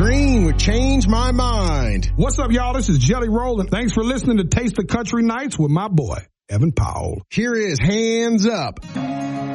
Green with Change My Mind. What's up, y'all? This is Jelly Roll, and thanks for listening to Taste the Country Nights with my boy, Evan Powell. Here is Hands Up.